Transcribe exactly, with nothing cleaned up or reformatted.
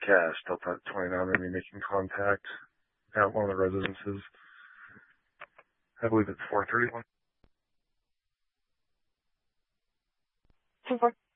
Cash, Delta twenty-nine, maybe making contact at one of the residences. I believe it's four thirty-one. Two four.